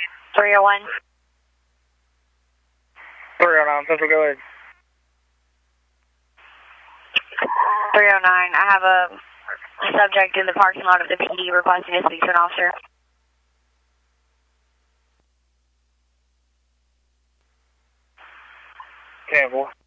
301. 309, Central, go ahead. 309, I have a subject in the parking lot of the PD requesting to speak to an officer. Campbell.